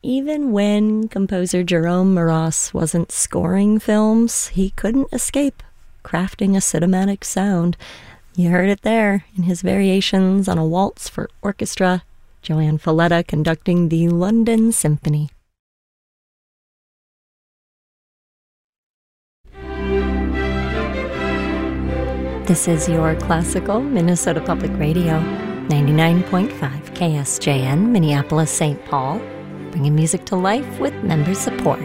even when composer Jerome Moross wasn't scoring films, he couldn't escape crafting a cinematic sound. You heard it there in his variations on a waltz for orchestra, Joanne Falletta conducting the London Symphony. This is your classical Minnesota Public Radio, 99.5 KSJN, Minneapolis, St. Paul, bringing music to life with member support.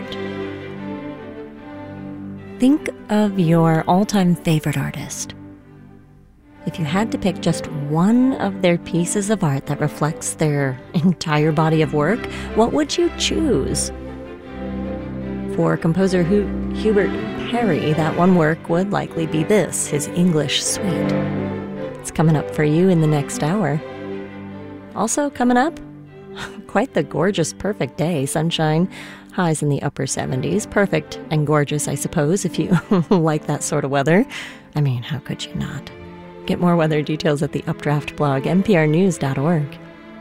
Think of your all-time favorite artist. If you had to pick just one of their pieces of art that reflects their entire body of work, what would you choose? For composer Hubert Parry, that one work would likely be this, his English Suite. It's coming up for you in the next hour. Also coming up, quite the gorgeous, perfect day, sunshine, highs in the upper 70s. Perfect and gorgeous, I suppose, if you like that sort of weather. I mean, how could you not? Get more weather details at the Updraft blog, nprnews.org.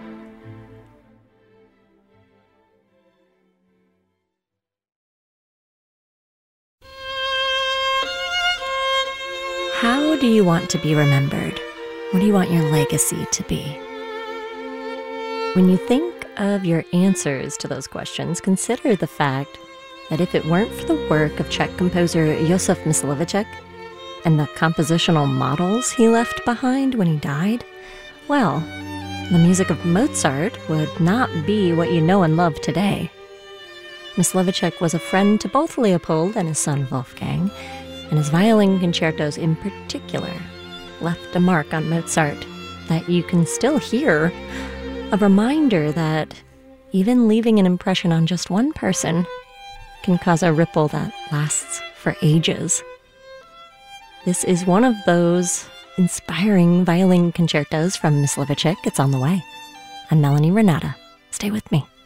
How do you want to be remembered? What do you want your legacy to be? When you think of your answers to those questions, consider the fact that if it weren't for the work of Czech composer Josef Mysliveček and the compositional models he left behind when he died, well, the music of Mozart would not be what you know and love today. Mysliveček was a friend to both Leopold and his son Wolfgang, and his violin concertos in particular left a mark on Mozart that you can still hear, a reminder that even leaving an impression on just one person can cause a ripple that lasts for ages. This is one of those inspiring violin concertos from Mysliveček. It's on the way. I'm Melanie Renata. Stay with me.